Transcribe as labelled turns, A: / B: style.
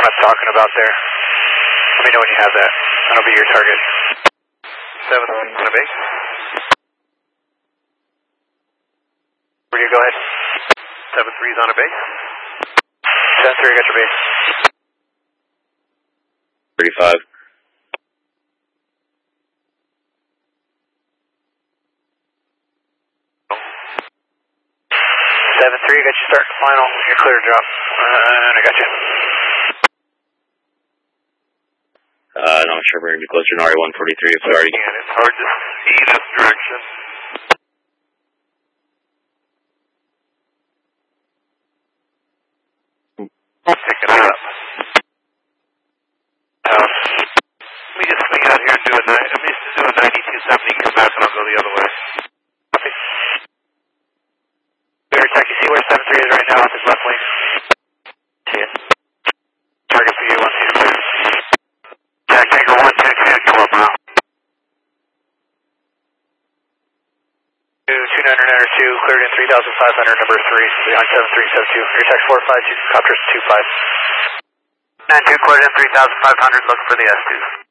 A: I'm talking about there. Let me know when you have that. That'll be your target. 7 on a base. Where do you go ahead? 7-3's on a base. 10-3, I got your base.
B: 35.
A: Seven three, got you start final. You're clear to drop. And I got you.
B: I'm sure we're going to be closer to an RE-143 if we already
A: can. It's hard to see this direction. Pick it up. Let me just swing out here and do a 9270, come back and I'll go the other way. Copy. Check, you see where 7-3 is right now with his left wing? See it? Target for you, 1 2 clear. Jack Tanker 122, come up now. 2992, cleared in 3500, number 3, behind 7372. Air tax 45, copters 25. 92, cleared in 3500, look for the S2.